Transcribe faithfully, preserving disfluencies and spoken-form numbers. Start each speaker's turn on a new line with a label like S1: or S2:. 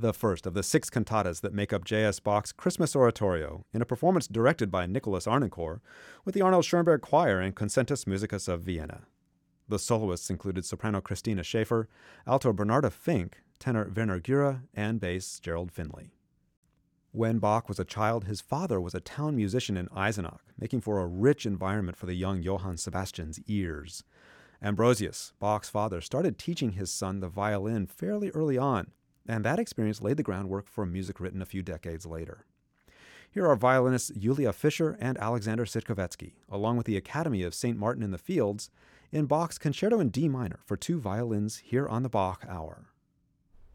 S1: the first of the six cantatas that make up J S. Bach's Christmas Oratorio, in a performance directed by Nicholas Arnoncourt, with the Arnold Schoenberg Choir and Concertus Musicus of Vienna. The soloists included soprano Christina Schaefer, alto Bernarda Fink, tenor Werner Gura, and bass Gerald Finley. When Bach was a child, his father was a town musician in Eisenach, making for a rich environment for the young Johann Sebastian's ears. Ambrosius, Bach's father, started teaching his son the violin fairly early on, and that experience laid the groundwork for music written a few decades later. Here are violinists Julia Fischer and Alexander Sitkovetsky, along with the Academy of Saint Martin in the Fields, in Bach's Concerto in D minor for two violins here on the Bach Hour.